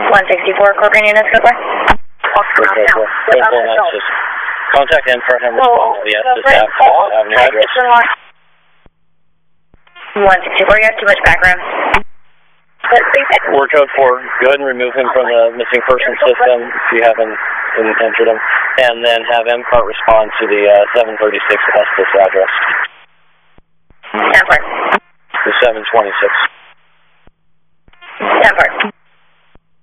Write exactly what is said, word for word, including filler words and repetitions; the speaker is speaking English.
one sixty-four, Corcoran units, go for. Contact M for him, respond to the S to Avenue address. one sixty-four, you have too much background. Word code four, go ahead and remove him from the missing person system if you haven't entered him, and then have M CART respond to the uh, seven thirty-six Estes address. ten four. The seven twenty-six. ten four.